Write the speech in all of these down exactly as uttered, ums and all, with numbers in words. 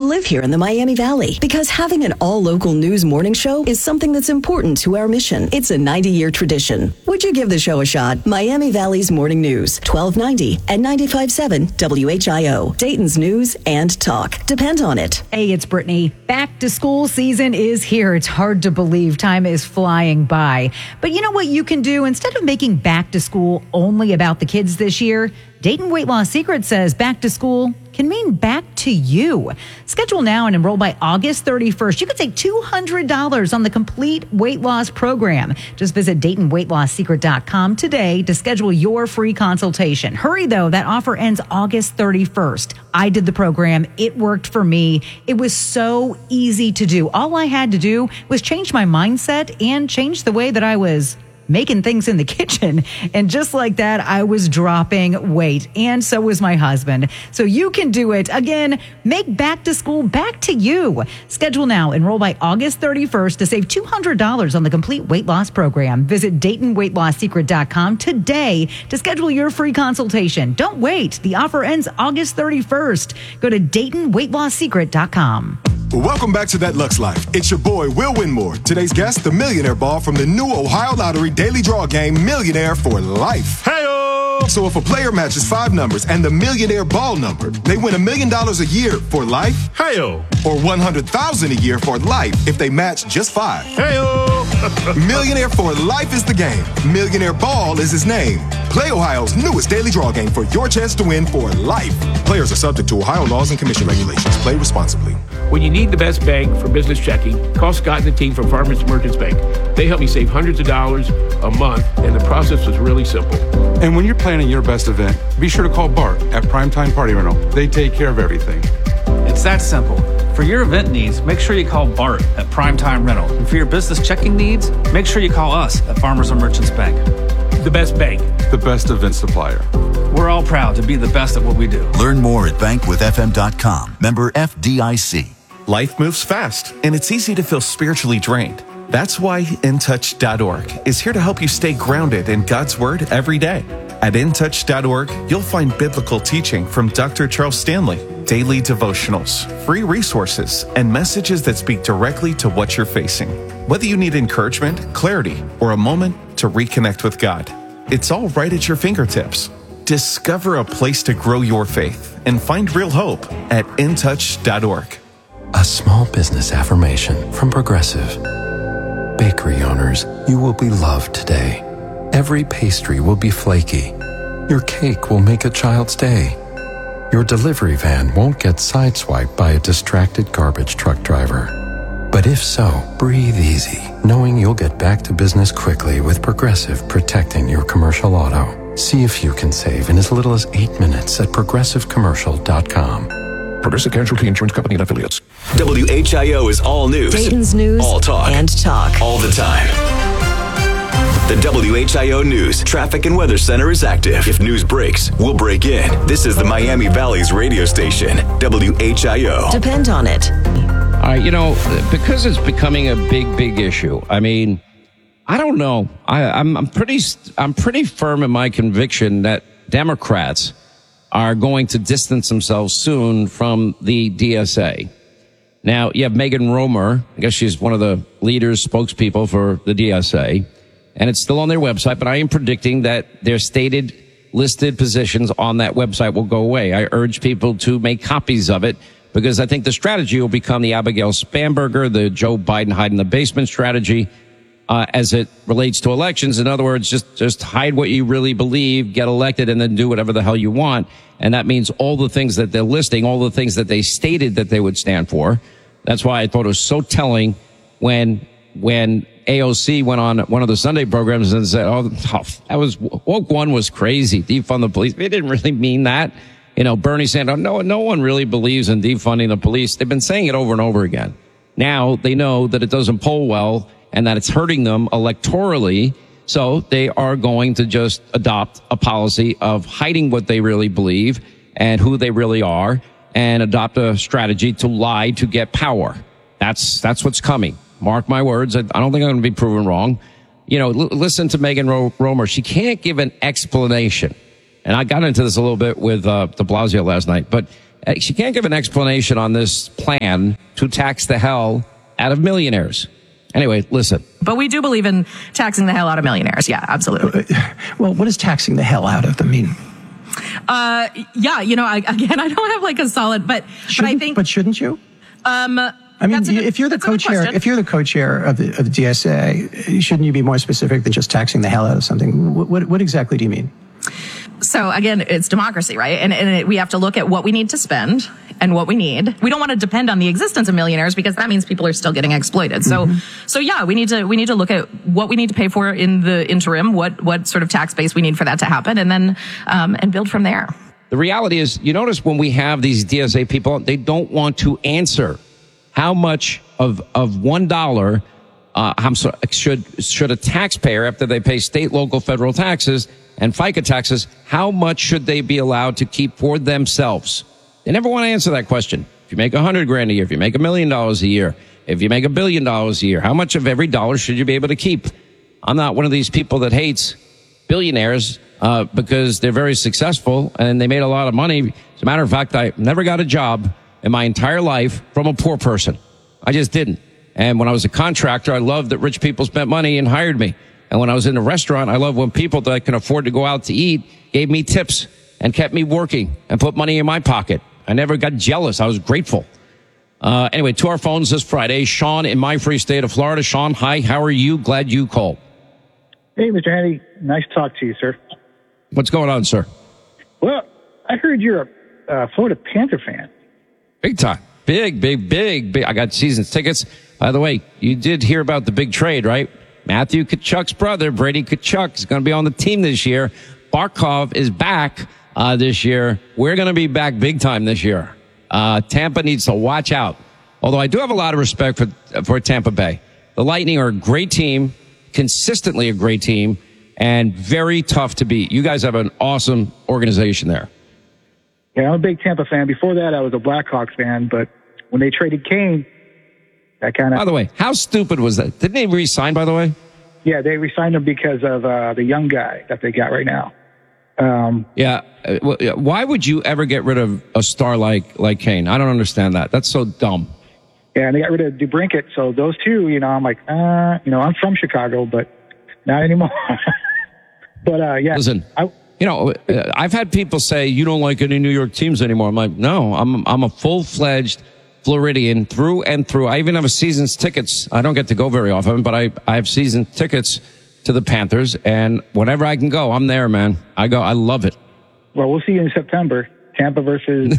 live here in the Miami Valley because having an all-local news morning show is something that's important to our mission. It's a ninety-year tradition. Would you give the show a shot? Miami Valley's Morning News, twelve ninety and ninety-five point seven W H I O. Dayton's news and talk. Depend on it. Hey, it's Brittany. Back to school season is here. It's hard to believe time is flying by. But you know what you can do? Instead of making back to school only about the kids this year, Dayton Weight Loss Secret says back to school can mean back to you. Schedule now and enroll by August thirty-first. You can save two hundred dollars on the complete weight loss program. Just visit Dayton Weight Loss Secret dot com today to schedule your free consultation. Hurry, though. That offer ends August thirty-first. I did the program. It worked for me. It was so easy to do. All I had to do was change my mindset and change the way that I was making things in the kitchen. And just like that, I was dropping weight. And so was my husband. So you can do it. Again, make back to school back to you. Schedule now. Enroll by August thirty-first to save two hundred dollars on the complete weight loss program. Visit Dayton Weight Loss Secret dot com today to schedule your free consultation. Don't wait. The offer ends August thirty-first. Go to Dayton Weight Loss Secret dot com. Welcome back to That Lux Life. It's your boy, Will Winmore. Today's guest, the Millionaire Ball from the new Ohio Lottery Daily Draw Game, Millionaire for Life. Hey-o! So if a player matches five numbers and the Millionaire Ball number, they win a million dollars a year for life. Hey-o! Or one hundred thousand dollars a year for life if they match just five. Hey-o! Millionaire for Life is the game. Millionaire Ball is his name. Play Ohio's newest daily draw game for your chance to win for life. Players are subject to Ohio laws and commission regulations. Play responsibly. When you need the best bank for business checking, call Scott and the team from Farmers Merchants Bank. They help me save hundreds of dollars a month, and the process was really simple. And when you're planning your best event, be sure to call Bart at Primetime Party Rental. They take care of everything. It's that simple. For your event needs, make sure you call Bart at Primetime Rental. And for your business checking needs, make sure you call us at Farmers and Merchants Bank. The best bank. The best event supplier. We're all proud to be the best at what we do. Learn more at bank with f m dot com. Member F D I C. Life moves fast, and it's easy to feel spiritually drained. That's why in touch dot org is here to help you stay grounded in God's Word every day. At in touch dot org, you'll find biblical teaching from Doctor Charles Stanley, daily devotionals, free resources, and messages that speak directly to what you're facing. Whether you need encouragement, clarity, or a moment to reconnect with God, it's all right at your fingertips. Discover a place to grow your faith and find real hope at in touch dot org. A small business affirmation from Progressive. Bakery owners, you will be loved today. Every pastry will be flaky. Your cake will make a child's day. Your delivery van won't get sideswiped by a distracted garbage truck driver. But if so, breathe easy, knowing you'll get back to business quickly with Progressive protecting your commercial auto. See if you can save in as little as eight minutes at progressive commercial dot com. Progressive Casualty Insurance Company and Affiliates. W H I O is all news. Dayton's news all talk. and talk. All the time. The W H I O News Traffic and Weather Center is active. If news breaks, we'll break in. This is the Miami Valley's radio station, W H I O. Depend on it. All right, you know, because it's becoming a big, big issue. I mean, I don't know. I, I'm, I'm pretty, I'm pretty firm in my conviction that Democrats are going to distance themselves soon from the D S A. Now, you have Megan Romer. I guess she's one of the leaders, spokespeople for the D S A. And it's still on their website, but I am predicting that their stated listed positions on that website will go away. I urge people to make copies of it because I think the strategy will become the Abigail Spanberger, the Joe Biden hide in the basement strategy. Uh, as it relates to elections. In other words, just, just hide what you really believe, get elected, and then do whatever the hell you want. And that means all the things that they're listing, all the things that they stated that they would stand for. That's why I thought it was so telling when, when A O C went on one of the Sunday programs and said, oh, that was, woke one was crazy, defund the police. They didn't really mean that. You know, Bernie Sanders, no, no one really believes in defunding the police. They've been saying it over and over again. Now they know that it doesn't poll well, and that it's hurting them electorally, so they are going to just adopt a policy of hiding what they really believe and who they really are, and adopt a strategy to lie to get power. That's that's what's coming. Mark my words. I, I don't think I'm going to be proven wrong. You know, l- listen to Megan Ro- Romer. She can't give an explanation. And I got into this a little bit with uh, de Blasio last night, but she can't give an explanation on this plan to tax the hell out of millionaires. Anyway, listen. But we do believe in taxing the hell out of millionaires. Yeah, absolutely. Well, what does taxing the hell out of them mean? Uh, yeah, you know, I, again, I don't have like a solid, but, but I think. But shouldn't you? Um, I mean, good, if you're the co-chair, if you're the co-chair of the, of the D S A, shouldn't you be more specific than just taxing the hell out of something? What, what, what exactly do you mean? So again, it's democracy, right? And, and it, we have to look at what we need to spend and what we need. We don't want to depend on the existence of millionaires because that means people are still getting exploited. So, mm-hmm. so yeah, we need to, we need to look at what we need to pay for in the interim, what, what sort of tax base we need for that to happen, and then, um, and build from there. The reality is, you notice when we have these D S A people, they don't want to answer how much of, of one dollar, uh, how, should, should a taxpayer, after they pay state, local, federal taxes and FICA taxes, how much should they be allowed to keep for themselves? They never want to answer that question. If you make a hundred grand a year, if you make a million dollars a year, if you make a billion dollars a year, how much of every dollar should you be able to keep? I'm not one of these people that hates billionaires, uh, because they're very successful and they made a lot of money. As a matter of fact, I never got a job in my entire life from a poor person. I just didn't. And when I was a contractor, I loved that rich people spent money and hired me. And when I was in a restaurant, I love when people that can afford to go out to eat gave me tips and kept me working and put money in my pocket. I never got jealous. I was grateful. Uh, anyway, to our phones this Friday, Sean in my free state of Florida. Sean, hi, how are you? Glad you called. Hey, Mister Haney. Nice to talk to you, sir. What's going on, sir? Well, I heard you're a uh, Florida Panther fan. Big time. Big, big, big, big. I got season tickets. By the way, you did hear about the big trade, right? Matthew Tkachuk's brother, Brady Tkachuk, is going to be on the team this year. Barkov is back uh, this year. We're going to be back big time this year. Uh, Tampa needs to watch out. Although I do have a lot of respect for, for Tampa Bay. The Lightning are a great team, consistently a great team, and very tough to beat. You guys have an awesome organization there. Yeah, I'm a big Tampa fan. Before that, I was a Blackhawks fan, but when they traded Kane, that kind of... By the way, how stupid was that? Didn't they re-sign, by the way? Yeah, they re-signed him because of uh, the young guy that they got right now. Um, yeah. Why would you ever get rid of a star like, like Kane? I don't understand that. That's so dumb. Yeah, and they got rid of DeBrincat. So those two, you know, I'm like, uh, you know, I'm from Chicago, but not anymore. but, uh, yeah. Listen, I, you know, I've had people say, you don't like any New York teams anymore. I'm like, no, I'm, I'm a full-fledged Floridian through and through. I even have a season's tickets. I don't get to go very often, but I, I have season tickets to the Panthers, and whenever I can go, I'm there, man. I go. I love it. Well, we'll see you in September. Tampa versus...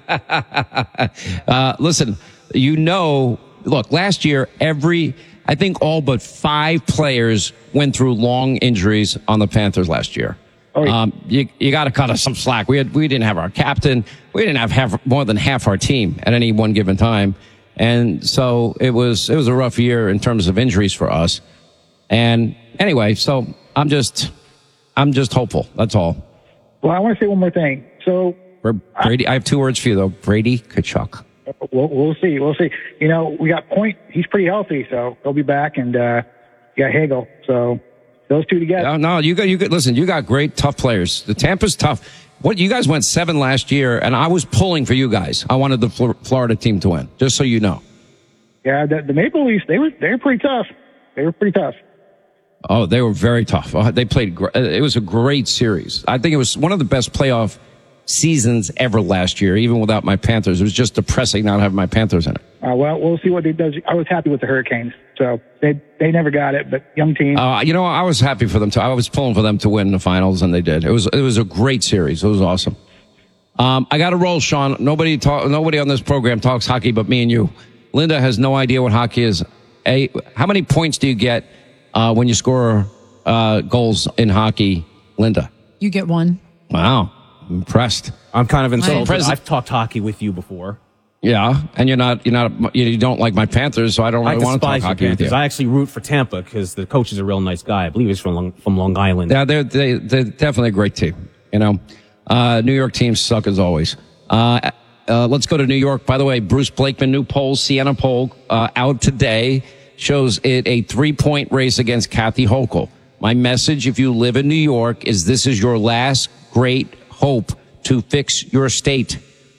uh, listen, you know, look, last year, every, I think all but five players went through long injuries on the Panthers last year. Oh, yeah. Um, you, you got to cut us some slack. We had, we didn't have our captain. We didn't have half, more than half our team at any one given time. And so it was, it was a rough year in terms of injuries for us. And anyway, so I'm just, I'm just hopeful. That's all. Well, I want to say one more thing. So Brady, I, I have two words for you though. Brady Tkachuk. We'll, we'll see. We'll see. You know, we got Point. He's pretty healthy, so he'll be back. And, uh, you got Hagel. So those two together. No, no, you got, you got, listen, you got great, tough players. The Tampa's tough. What, you guys went seven last year, and I was pulling for you guys. I wanted the Florida team to win, just so you know. Yeah, the, the Maple Leafs, they were, they were pretty tough. They were pretty tough. Oh, they were very tough. Uh, they played, gr- it was a great series. I think it was one of the best playoff seasons ever last year, even without my Panthers. It was just depressing not having my Panthers in it. Uh, well, we'll see what they does. I was happy with the Hurricanes, so they they never got it, but young team. Uh, you know, I was happy for them too. I was pulling for them to win the finals, and they did. It was it was a great series. It was awesome. Um, I got to roll, Sean. Nobody talk. Nobody on this program talks hockey but me and you. Linda has no idea what hockey is. A, how many points do you get uh, when you score uh, goals in hockey, Linda? You get one. Wow, I'm impressed. I'm kind of insulted. Pres- I've talked hockey with you before. Yeah, and you're not, you're not, you don't like my Panthers, so I don't really I want to talk hockey with you. I actually root for Tampa because the coach is a real nice guy. I believe he's from Long, from Long Island. Yeah, they're they, they're definitely a great team. You know, uh, New York teams suck as always. Uh, uh, let's go to New York. By the way, Bruce Blakeman, new poll, Siena poll, uh, out today shows it a three point race against Kathy Hochul. My message, if you live in New York, is this is your last great hope to fix your state.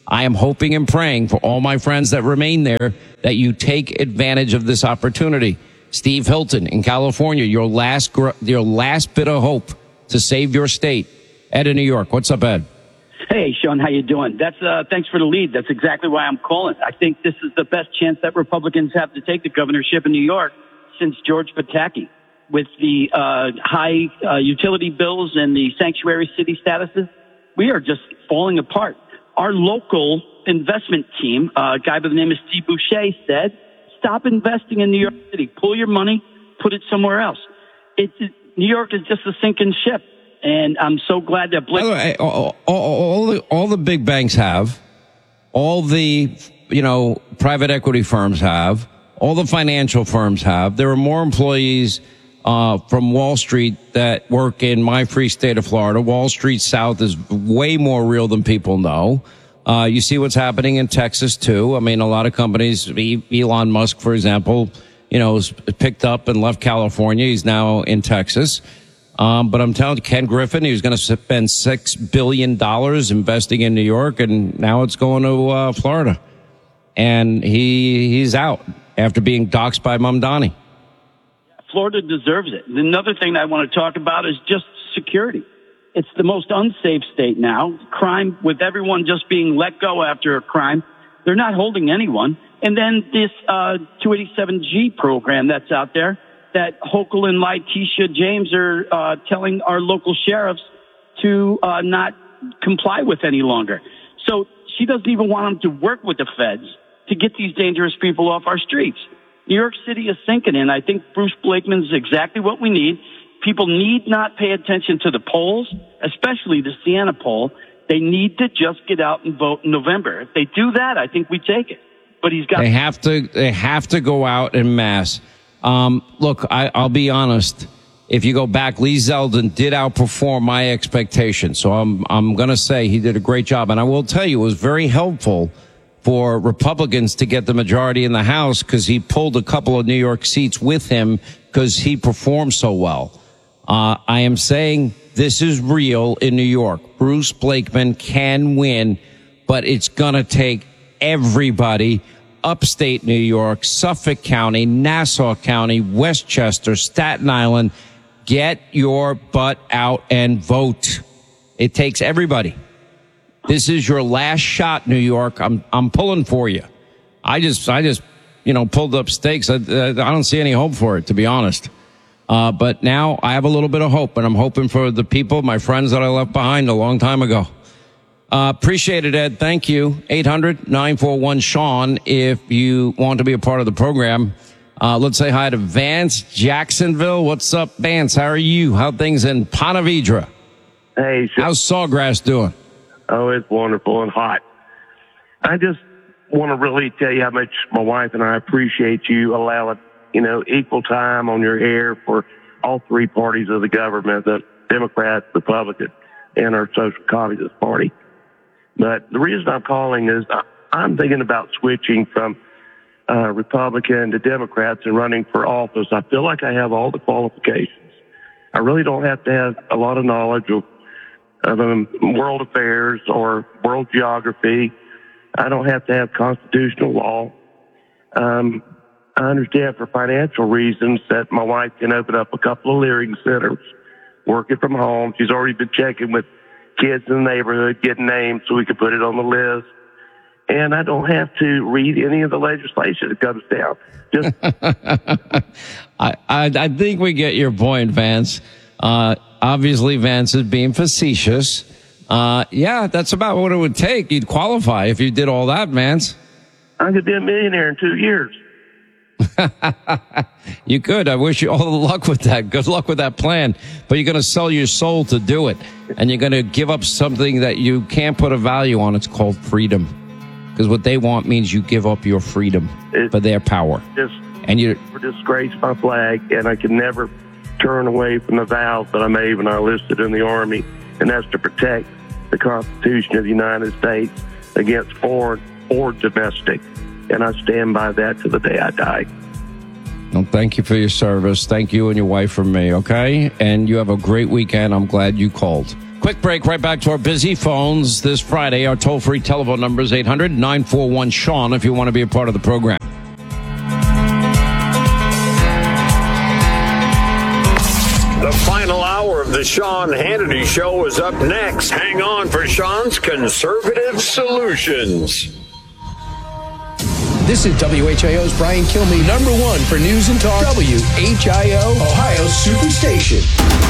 I am hoping and praying for all my friends that remain there that you take advantage of this opportunity. Steve Hilton in California, your last gr- your last bit of hope to save your state. Ed in New York. What's up, Ed? Hey, Sean, how you doing? That's uh, thanks for the lead. That's exactly why I'm calling. I think this is the best chance that Republicans have to take the governorship in New York since George Pataki. With the uh, high uh, utility bills and the sanctuary city statuses, we are just falling apart. Our local investment team, uh, a guy by the name of Steve Boucher, said, stop investing in New York City. Pull your money, put it somewhere else. It, it, New York is just a sinking ship, and I'm so glad that Blake... By the way, all, all, all, the, all the big banks have, all the, you know, private equity firms have, all the financial firms have. There are more employees uh, from Wall Street that work in my free state of Florida. Wall Street South is way more real than people know. Uh, you see what's happening in Texas, too. I mean, a lot of companies, Elon Musk, for example, you know, is picked up and left California. He's now in Texas. Um, but I'm telling you, Ken Griffin, he was going to spend six billion dollars investing in New York, and now it's going to uh, Florida. And he he's out after being doxxed by Mamdani. Florida deserves it. Another thing I want to talk about is just security. It's the most unsafe state now. Crime, with everyone just being let go after a crime, they're not holding anyone. And then this uh two eighty-seven G program that's out there that Hochul and Letitia James are uh telling our local sheriffs to uh not comply with any longer. So she doesn't even want them to work with the feds to get these dangerous people off our streets. New York City is sinking, and I think Bruce Blakeman is exactly what we need. People need not pay attention to the polls, especially the Siena poll. They need to just get out and vote in November. If they do that, I think we take it. But he's got. They have to. They have to go out en masse. Um, look, I, I'll be honest. If you go back, Lee Zeldin did outperform my expectations. So I'm I'm going to say he did a great job, and I will tell you, it was very helpful for Republicans to get the majority in the House because he pulled a couple of New York seats with him because he performed so well. Uh, I am saying this is real in New York. Bruce Blakeman can win, but it's going to take everybody, upstate New York, Suffolk County, Nassau County, Westchester, Staten Island, get your butt out and vote. It takes everybody. This is your last shot, New York. I'm I'm pulling for you. I just I just you know pulled up stakes. I, I don't see any hope for it, to be honest. Uh, but now I have a little bit of hope, and I'm hoping for the people, my friends that I left behind a long time ago. Uh, appreciate it, Ed. Thank you. eight hundred nine four one Sean if you want to be a part of the program. Uh, let's say hi to Vance, Jacksonville. What's up, Vance? How are you? How things in Ponte Vedra? Hey. Sure. How's Sawgrass doing? Oh, it's wonderful and hot. I just want to really tell you how much my wife and I appreciate you allowing, you know, equal time on your air for all three parties of the government, the Democrat, Republican, and our Social Communist Party. But the reason I'm calling is I'm thinking about switching from uh, Republican to Democrats and running for office. I feel like I have all the qualifications. I really don't have to have a lot of knowledge of, of um, world affairs or world geography. I don't have to have constitutional law. Um, I understand for financial reasons that my wife can open up a couple of Leering centers, working from home. She's already been checking with kids in the neighborhood, getting names so we can put it on the list. And I don't have to read any of the legislation that comes down. Just I, I, I think we get your point, Vance. Uh, obviously, Vance is being facetious. Uh, yeah, that's about what it would take. You'd qualify if you did all that, Vance. I could be a millionaire in two years. You could. I wish you all the luck with that. Good luck with that plan. But you're going to sell your soul to do it. And you're going to give up something that you can't put a value on. It's called freedom. Because what they want means you give up your freedom it, for their power. Just and you disgrace my flag, and I can never turn away from the vows that I made when I enlisted in the Army, and that's to protect the Constitution of the United States against foreign or domestic. And I stand by that to the day I die. Well, thank you for your service. Thank you and your wife from me, okay? And you have a great weekend. I'm glad you called. Quick break, right back to our busy phones this Friday. Our toll-free telephone number is eight hundred, nine four one, Sean if you want to be a part of the program. The final hour of the Sean Hannity Show is up next. Hang on for Sean's Conservative Solutions. This is W H I O's Brian Kilmeade, number one for news and talk. W H I O, Ohio's Superstation.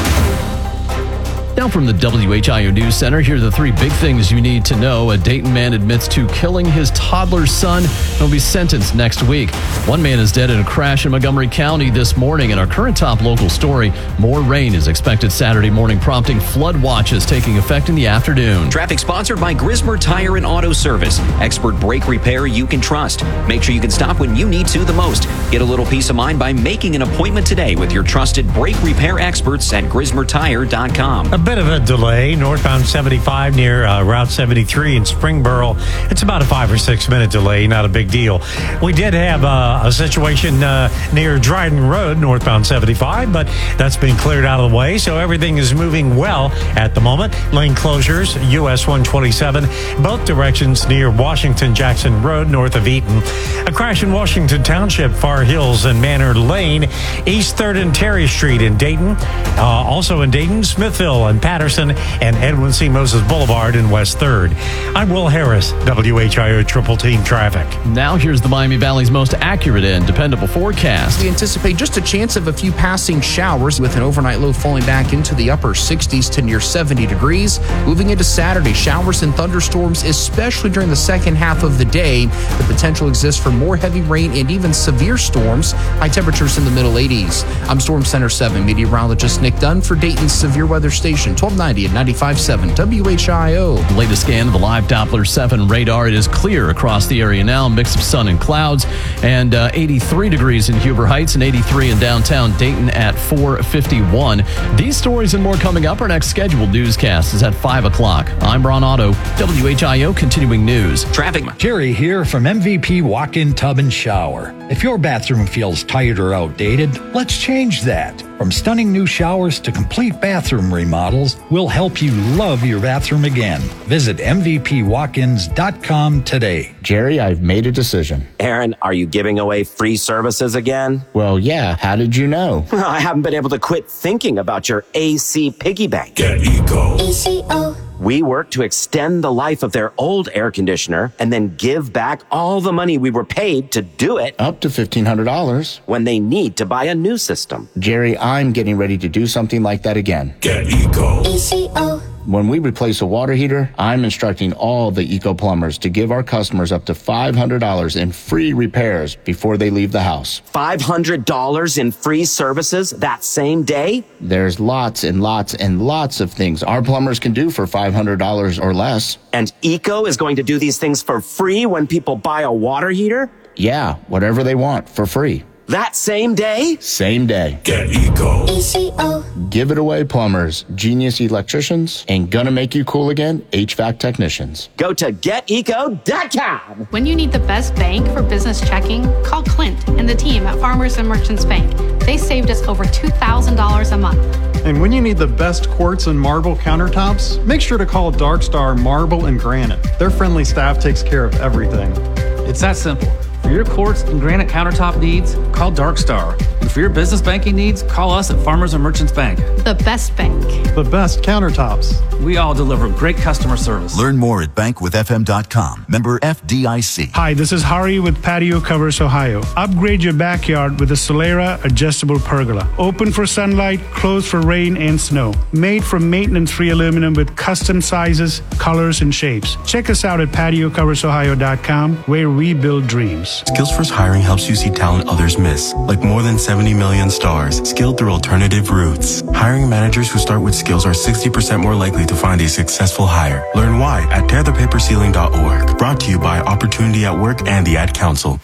Now from the W H I O News Center, here are the three big things you need to know. A Dayton man admits to killing his toddler son and will be sentenced next week. One man is dead in a crash in Montgomery County this morning. In our current top local story, more rain is expected Saturday morning, prompting flood watches taking effect in the afternoon. Traffic sponsored by Grismer Tire and Auto Service. Expert brake repair you can trust. Make sure you can stop when you need to the most. Get a little peace of mind by making an appointment today with your trusted brake repair experts at grismer tire dot com. A bit of a delay northbound seventy-five near uh, Route seventy-three in Springboro. It's about a five or six minute delay, not a big deal. We did have uh, a situation uh, near Dryden Road northbound seventy-five, but that's been cleared out of the way, so everything is moving well at the moment. Lane closures, U S one twenty-seven, both directions near Washington Jackson Road north of Eaton. A crash in Washington Township, Far Hills and Manor Lane, East third and Terry Street in Dayton. Uh, also in Dayton, Smithville and Patterson and Edwin C. Moses Boulevard in West third. I'm Will Harris, W H I O Triple Team Traffic. Now here's the Miami Valley's most accurate and dependable forecast. We anticipate just a chance of a few passing showers with an overnight low falling back into the upper sixties to near seventy degrees. Moving into Saturday, showers and thunderstorms, especially during the second half of the day. The potential exists for more heavy rain and even severe storms. High temperatures in the middle eighties. I'm Storm Center seven meteorologist Nick Dunn for Dayton's Severe Weather Station, twelve ninety at ninety-five point seven W H I O. Latest scan of the live Doppler seven radar. It is clear across the area now. Mix of sun and clouds. And uh, eighty-three degrees in Huber Heights and eighty-three in downtown Dayton at four fifty-one. These stories and more coming up. Our next scheduled newscast is at five o'clock. I'm Ron Otto, W H I O Continuing News. Traffic. Jerry here from M V P Walk-In Tub and Shower. If your bathroom feels tired or outdated, let's change that. From stunning new showers to complete bathroom remodels, we'll help you love your bathroom again. Visit M V P walk ins dot com today. Jerry, I've made a decision. Aaron, are you giving away free services again? Well, yeah. How did you know? I haven't been able to quit thinking about your A C piggy bank. Get Eco. A C O. We work to extend the life of their old air conditioner and then give back all the money we were paid to do it. Up to fifteen hundred dollars. When they need to buy a new system. Jerry, I'm getting ready to do something like that again. Get Eco. A C O. When we replace a water heater, I'm instructing all the Eco plumbers to give our customers up to five hundred dollars in free repairs before they leave the house. five hundred dollars in free services that same day? There's lots and lots and lots of things our plumbers can do for five hundred dollars or less. And Eco is going to do these things for free when people buy a water heater? Yeah, whatever they want for free. That same day? Same day. Get Eco. E C O. Give it away, plumbers, genius electricians, and gonna make you cool again, H V A C technicians. Go to get eco dot com. When you need the best bank for business checking, call Clint and the team at Farmers and Merchants Bank. They saved us over two thousand dollars a month. And when you need the best quartz and marble countertops, make sure to call Dark Star Marble and Granite. Their friendly staff takes care of everything. It's that simple. For your quartz and granite countertop needs, call Dark Star. And for your business banking needs, call us at Farmers and Merchants Bank. The best bank. The best countertops. We all deliver great customer service. Learn more at bank with f m dot com. Member F D I C. Hi, this is Hari with Patio Covers Ohio. Upgrade your backyard with a Solera adjustable pergola. Open for sunlight, closed for rain and snow. Made from maintenance-free aluminum with custom sizes, colors, and shapes. Check us out at patio covers ohio dot com, where we build dreams. Skillsforce Hiring helps you see talent others miss, like more than seventy million stars, skilled through alternative routes. Hiring managers who start with skills are sixty percent more likely to find a successful hire. Learn why at tear the paper ceiling dot org. Brought to you by Opportunity at Work and the Ad Council.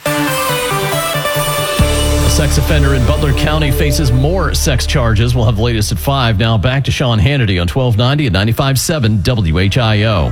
A sex offender in Butler County faces more sex charges. We'll have the latest at five. Now back to Sean Hannity on twelve ninety and ninety-five point seven W H I O.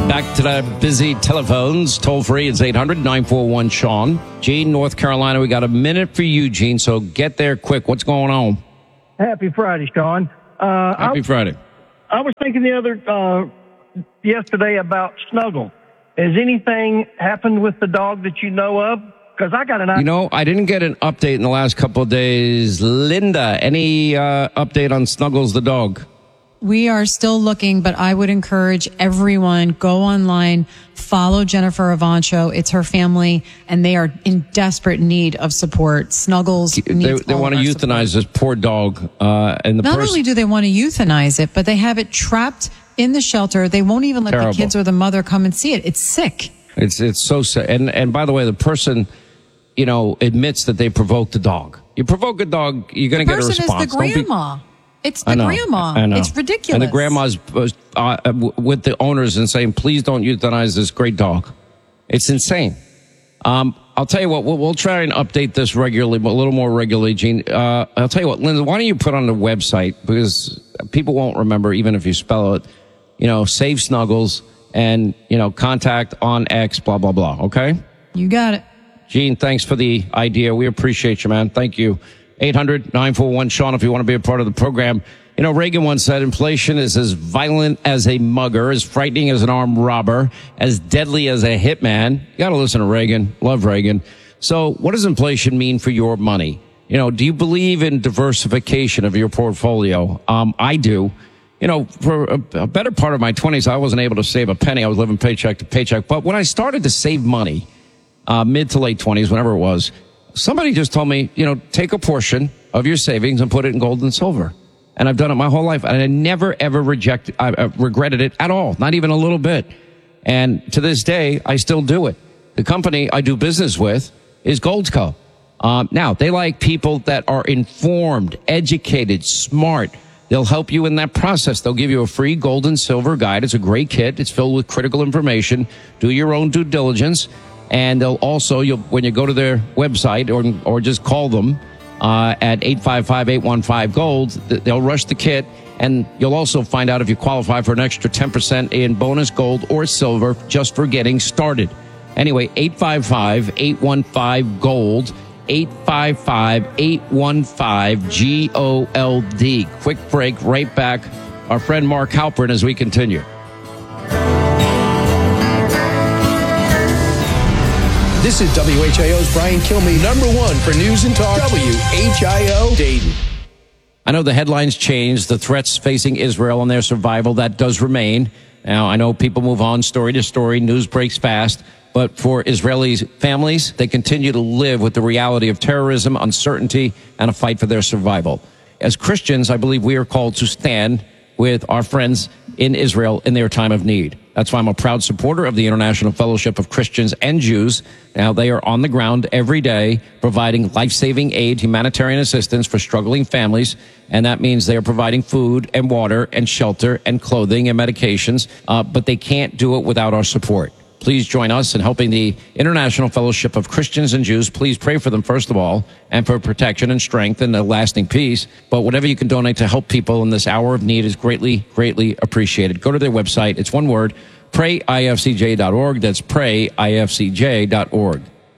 Back to the busy telephones. Toll free, it's eight hundred nine four one Sean. Gene, North Carolina, we got a minute for you, Gene, so get there quick. What's going on? Happy Friday, Sean. Uh, Happy I, Friday. I was thinking the other, uh, yesterday about Snuggle. Has anything happened with the dog that you know of? Because I got an idea. You know, I didn't get an update in the last couple of days. Linda, any uh, update on Snuggles the dog? We are still looking, but I would encourage everyone, go online, follow Jennifer Avancho. It's her family, and they are in desperate need of support. Snuggles They, needs they all want to of our euthanize this poor dog. Uh, and the Not person, only do they want to euthanize it, but they have it trapped in the shelter. They won't even let Terrible. the kids or the mother come and see it. It's sick. It's it's so sad. And and by the way, the person, you know, admits that they provoked the dog. You provoke a dog, you're going to get a Person response. is the Don't be- grandma. It's I the know, grandma. I know. It's ridiculous. And the grandma's uh, w- with the owners and saying, please don't euthanize this great dog. It's insane. Um, I'll tell you what, we'll, we'll try and update this regularly, but a little more regularly, Gene. Uh, I'll tell you what, Linda, why don't you put on the website, because people won't remember, even if you spell it, you know, Save Snuggles and, you know, contact on X, blah, blah, blah. Okay? You got it. Gene, thanks for the idea. We appreciate you, man. Thank you. eight hundred nine four one Sean if you want to be a part of the program. You know, Reagan once said inflation is as violent as a mugger, as frightening as an armed robber, as deadly as a hitman. You got to listen to Reagan. Love Reagan. So what does inflation mean for your money? You know, do you believe in diversification of your portfolio? Um, I do. You know, for a, a better part of my twenties, I wasn't able to save a penny. I was living paycheck to paycheck. But when I started to save money, uh, mid to late twenties, whenever it was, somebody just told me, you know, take a portion of your savings and put it in gold and silver. And I've done it my whole life. And I never, ever rejected, I, I regretted it at all. Not even a little bit. And to this day, I still do it. The company I do business with is Goldsco. Um, now, they like people that are informed, educated, smart. They'll help you in that process. They'll give you a free gold and silver guide. It's a great kit. It's filled with critical information. Do your own due diligence. And they'll also, you'll, when you go to their website or or just call them uh, at eight five five, eight one five, GOLD, they'll rush the kit. And you'll also find out if you qualify for an extra ten percent in bonus gold or silver just for getting started. Anyway, eight five five, eight one five, GOLD, eight five five, eight one five, G O L D. Quick break, right back. Our friend Mark Halpern as we continue. This is W H I O's Brian Kilmeade, number one for news and talk, W H I O Dayton. I know the headlines changed, the threats facing Israel and their survival, that does remain. Now, I know people move on story to story, news breaks fast, but for Israeli families, they continue to live with the reality of terrorism, uncertainty, and a fight for their survival. As Christians, I believe we are called to stand with our friends in Israel in their time of need. That's why I'm a proud supporter of the International Fellowship of Christians and Jews. Now, they are on the ground every day providing life-saving aid, humanitarian assistance for struggling families, and that means they are providing food and water and shelter and clothing and medications, uh, but they can't do it without our support. Please join us in helping the International Fellowship of Christians and Jews. Please pray for them, first of all, and for protection and strength and a lasting peace. But whatever you can donate to help people in this hour of need is greatly, greatly appreciated. Go to their website. It's one word, pray I F C J dot org. That's pray I F C J dot org.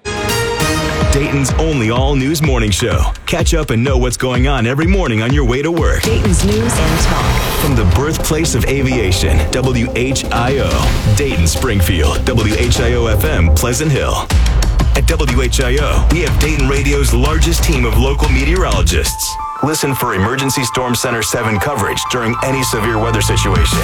Dayton's only all-news morning show. Catch up and know what's going on every morning on your way to work. Dayton's News and Talk. From the birthplace of aviation, W H I O, Dayton, Springfield, W H I O F M, Pleasant Hill. At W H I O, we have Dayton Radio's largest team of local meteorologists. Listen for Emergency Storm Center seven coverage during any severe weather situation.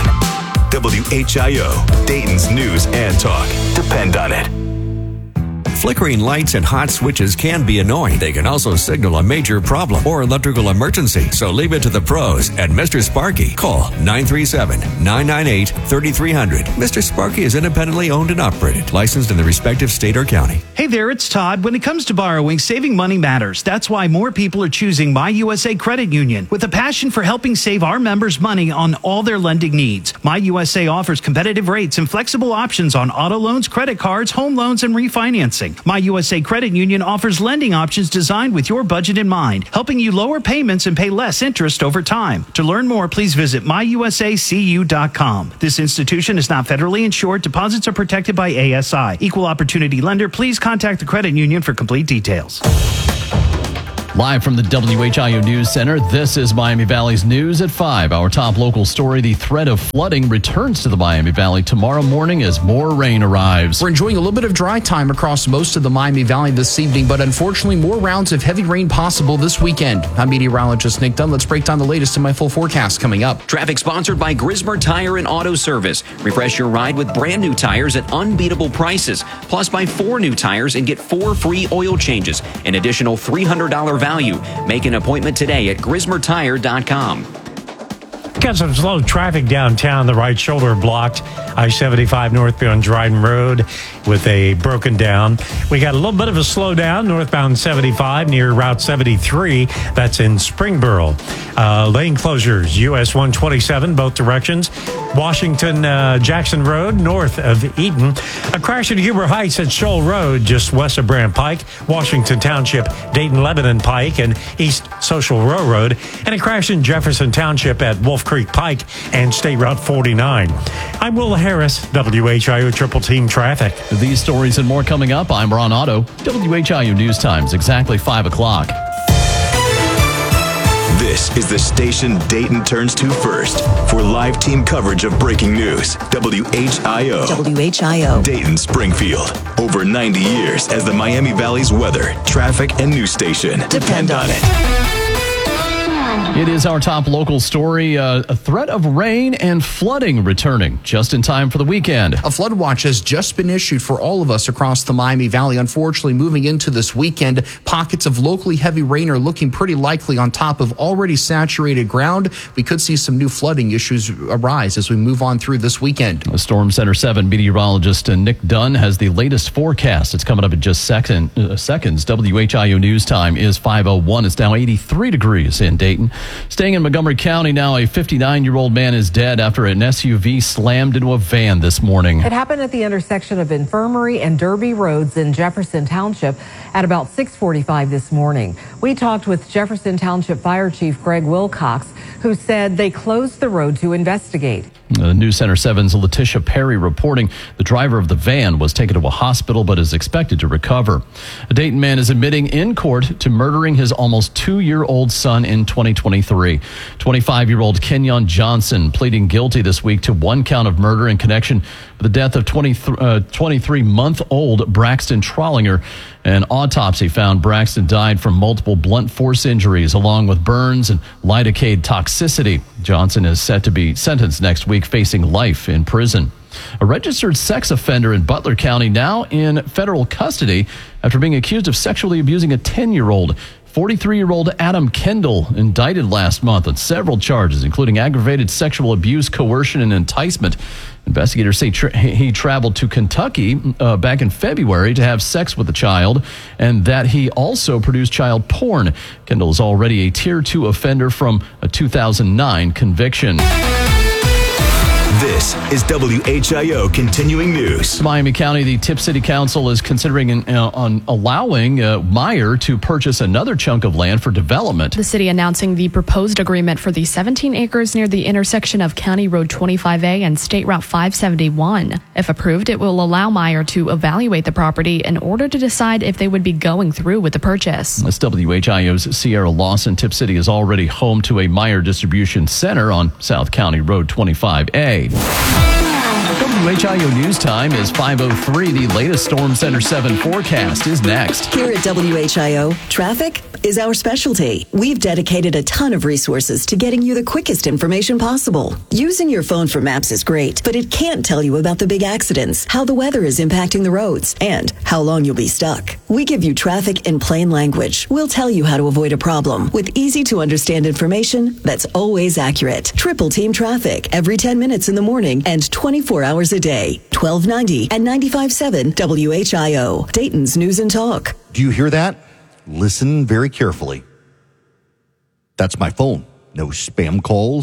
W H I O, Dayton's News and Talk. Depend on it. Flickering lights and hot switches can be annoying. They can also signal a major problem or electrical emergency. So leave it to the pros at Mister Sparky. Call nine three seven, nine nine eight, three three zero zero. Mister Sparky is independently owned and operated, licensed in the respective state or county. Hey there, it's Todd. When it comes to borrowing, saving money matters. That's why more people are choosing My U S A Credit Union with a passion for helping save our members money on all their lending needs. My U S A offers competitive rates and flexible options on auto loans, credit cards, home loans, and refinancing. financing. My U S A Credit Union offers lending options designed with your budget in mind, helping you lower payments and pay less interest over time. To learn more, please visit my u s a c u dot com. This institution is not federally insured. Deposits are protected by A S I. Equal opportunity lender. Please contact the credit union for complete details. Live from the W H I O News Center, this is Miami Valley's News at five. Our top local story, the threat of flooding returns to the Miami Valley tomorrow morning as more rain arrives. We're enjoying a little bit of dry time across most of the Miami Valley this evening, but unfortunately more rounds of heavy rain possible this weekend. I'm meteorologist Nick Dunn. Let's break down the latest in my full forecast coming up. Traffic sponsored by Grismer Tire and Auto Service. Refresh your ride with brand new tires at unbeatable prices. Plus, buy four new tires and get four free oil changes. An additional three hundred dollars value. Make an appointment today at grismer tire dot com. Got some slow traffic downtown. The right shoulder blocked. I seventy-five northbound Dryden Road with a broken down. We got a little bit of a slowdown northbound seventy-five near Route seventy-three. That's in Springboro. Uh, lane closures, U S one twenty-seven, both directions. Washington uh, Jackson Road north of Eaton. A crash at Huber Heights at Shoal Road just west of Brand Pike. Washington Township, Dayton Lebanon Pike, and East Social Railroad. And a crash in Jefferson Township at Wolf Creek Pike and State Route forty-nine. I'm Will Harris, W H I O Triple Team Traffic. These stories and more coming up. I'm Ron Otto. W H I O News Times, exactly five o'clock. This is the station Dayton turns to first for live team coverage of breaking news. W H I O. W H I O. Dayton Springfield. Over ninety years as the Miami Valley's weather, traffic, and news station. Depend on it. It is our top local story. Uh, a threat of rain and flooding returning just in time for the weekend. A flood watch has just been issued for all of us across the Miami Valley. Unfortunately, moving into this weekend, pockets of locally heavy rain are looking pretty likely on top of already saturated ground. We could see some new flooding issues arise as we move on through this weekend. Storm Center seven meteorologist Nick Dunn has the latest forecast. It's coming up in just second, uh, seconds. W H I O News Time is five oh one. It's now eighty-three degrees in Dayton. Staying in Montgomery County now, a fifty-nine-year-old man is dead after an S U V slammed into a van this morning. It happened at the intersection of Infirmary and Derby Roads in Jefferson Township at about six forty-five this morning. We talked with Jefferson Township Fire Chief Greg Wilcox, who said they closed the road to investigate. Uh, News Center seven's Letitia Perry reporting the driver of the van was taken to a hospital but is expected to recover. A Dayton man is admitting in court to murdering his almost two-year-old son in twenty twenty-three. twenty-five-year-old Kenyon Johnson pleading guilty this week to one count of murder in connection with the death of twenty-three-month-old Braxton Trollinger. An autopsy found Braxton died from multiple blunt force injuries along with burns and lidocaine toxicity. Johnson is set to be sentenced next week, facing life in prison. A registered sex offender in Butler County now in federal custody after being accused of sexually abusing a ten-year-old. forty-three-year-old Adam Kendall indicted last month on several charges, including aggravated sexual abuse, coercion, and enticement. Investigators say tra- he traveled to Kentucky uh, back in February to have sex with the child, and that he also produced child porn. Kendall is already a Tier two offender from a two thousand nine conviction. This is W H I O Continuing News. Miami County, the Tip City Council is considering an, uh, on allowing uh, Meijer to purchase another chunk of land for development. The city announcing the proposed agreement for the seventeen acres near the intersection of County Road twenty-five A and State Route five seventy-one. If approved, it will allow Meijer to evaluate the property in order to decide if they would be going through with the purchase. This W H I O's Sierra Lawson. Tip City is already home to a Meijer distribution center on South County Road twenty-five A. W H I O News Time is five oh three. The latest Storm Center seven forecast is next. Here at W H I O, traffic is our specialty. We've dedicated a ton of resources to getting you the quickest information possible. Using your phone for maps is great, but it can't tell you about the big accidents, how the weather is impacting the roads, and how long you'll be stuck. We give you traffic in plain language. We'll tell you how to avoid a problem with easy to understand information that's always accurate. Triple Team Traffic every ten minutes in the morning and twenty-four hours a day. twelve ninety and ninety-five point seven W H I O, Dayton's News and Talk. Do you hear that? Listen very carefully. That's my phone. No spam calls,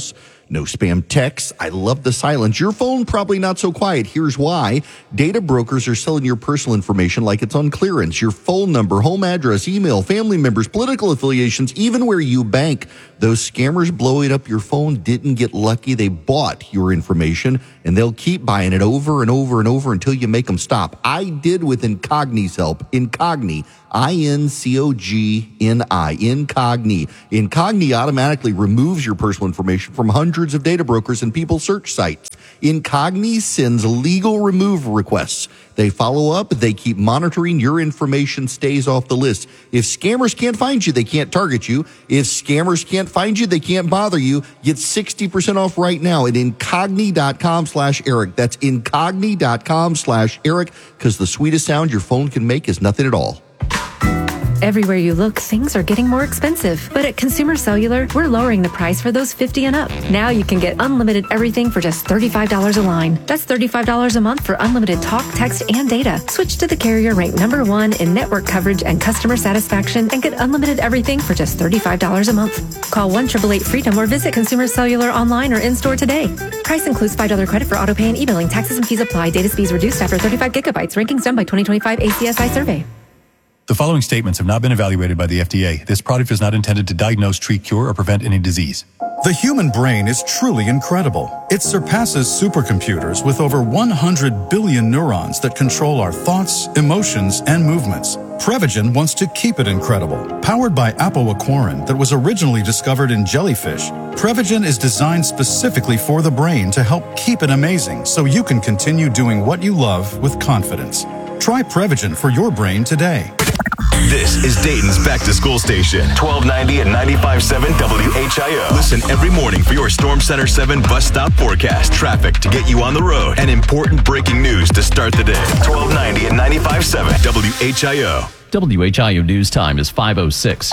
No spam texts. I love the silence. Your phone probably not so quiet. Here's why. Data brokers are selling your personal information like it's on clearance. Your phone number, home address, email, family members, political affiliations, even where you bank. Those scammers blowing up your phone didn't get lucky. They bought your information, and they'll keep buying it over and over and over until you make them stop. I did with Incogni's help. Incogni. I N C O G N I. Incogni. Incogni automatically removes your personal information from hundreds of data brokers and people search sites. Incogni sends legal remove requests. They follow up. They keep monitoring. Your information stays off the list. If scammers can't find you, they can't target you. If scammers can't find you, they can't bother you. Get sixty percent off right now at incogni.com slash Eric. That's incogni.com slash Eric, because the sweetest sound your phone can make is nothing at all. Everywhere you look, things are getting more expensive. But at Consumer Cellular, we're lowering the price for those fifty and up. Now you can get unlimited everything for just thirty-five dollars a line. That's thirty-five dollars a month for unlimited talk, text, and data. Switch to the carrier ranked number one in network coverage and customer satisfaction and get unlimited everything for just thirty-five dollars a month. Call one eight eight eight freedom or visit Consumer Cellular online or in-store today. Price includes five dollars credit for auto pay and e-billing. Taxes and fees apply. Data speeds reduced after thirty-five gigabytes. Rankings done by twenty twenty-five A C S I survey. The following statements have not been evaluated by the F D A. This product is not intended to diagnose, treat, cure, or prevent any disease. The human brain is truly incredible. It surpasses supercomputers with over one hundred billion neurons that control our thoughts, emotions, and movements. Prevagen wants to keep it incredible. Powered by apoaquarin that was originally discovered in jellyfish, Prevagen is designed specifically for the brain to help keep it amazing so you can continue doing what you love with confidence. Try Prevagen for your brain today. This is Dayton's Back to School Station, twelve ninety and ninety-five point seven W H I O. Listen every morning for your Storm Center seven bus stop forecast, traffic to get you on the road, and important breaking news to start the day. twelve ninety and ninety-five point seven W H I O. W H I O news time is five oh six.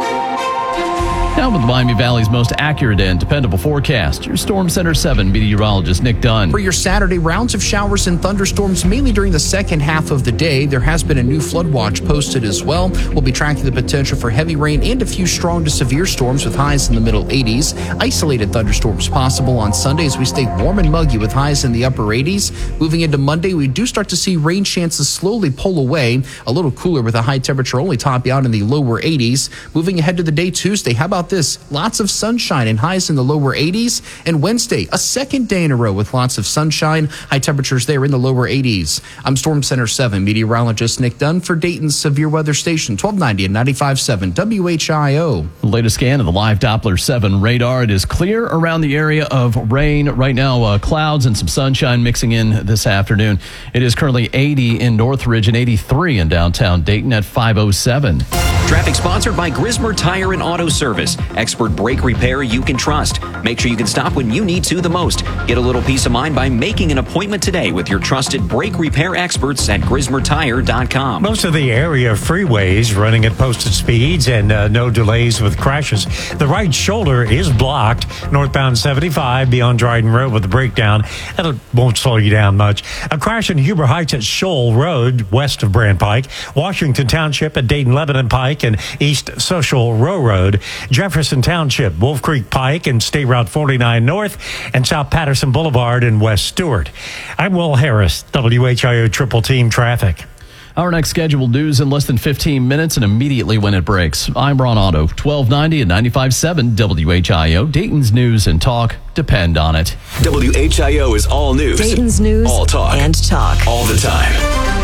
Now with the Miami Valley's most accurate and dependable forecast, your Storm Center seven meteorologist Nick Dunn. For your Saturday, rounds of showers and thunderstorms mainly during the second half of the day. There has been a new flood watch posted as well. We'll be tracking the potential for heavy rain and a few strong to severe storms with highs in the middle eighties. Isolated thunderstorms possible on Sunday as we stay warm and muggy with highs in the upper eighties. Moving into Monday, we do start to see rain chances slowly pull away. A little cooler with a high temperature only topping out in the lower eighties. Moving ahead to the day Tuesday, how about this? Lots of sunshine and highs in the lower eighties. And Wednesday, a second day in a row with lots of sunshine. High temperatures there in the lower eighties. I'm Storm Center seven meteorologist Nick Dunn for Dayton's Severe Weather Station, twelve ninety and ninety-five point seven W H I O. The latest scan of the live Doppler seven radar. It is clear around the area of rain. Right now, uh, clouds and some sunshine mixing in this afternoon. It is currently eighty in Northridge and eighty-three in downtown Dayton at five oh seven. Traffic sponsored by Grismer Tire and Auto Service. Expert brake repair you can trust. Make sure you can stop when you need to the most. Get a little peace of mind by making an appointment today with your trusted brake repair experts at grismer tire dot com. Most of the area freeways running at posted speeds and uh, no delays with crashes. The right shoulder is blocked. Northbound seventy-five beyond Dryden Road with a breakdown. That won't slow you down much. A crash in Huber Heights at Shoal Road west of Brand Pike. Washington Township at Dayton Lebanon Pike and East Social Row Road. Jefferson Township, Wolf Creek Pike and State Route forty-nine North and South Patterson Boulevard in West Stewart. I'm Will Harris, W H I O Triple Team Traffic. Our next scheduled news in less than fifteen minutes and immediately when it breaks. I'm Ron Otto, twelve ninety and ninety-five point seven W H I O. Dayton's news and talk depend on it. W H I O is all news. Dayton's news all talk. and talk. All the time.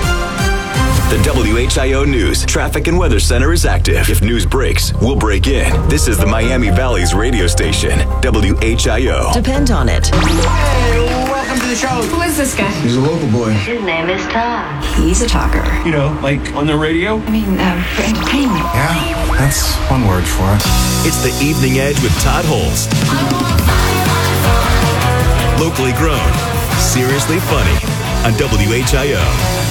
The W H I O News Traffic and Weather Center is active. If news breaks, we'll break in. This is the Miami Valley's radio station, W H I O. Depend on it. Hey, welcome to the show. Who is this guy? He's a local boy. His name is Todd. He's a talker. You know, like on the radio? I mean, uh, for entertainment. Yeah, that's one word for it. It's the Evening Edge with Todd Holst. Locally grown, seriously funny on W H I O.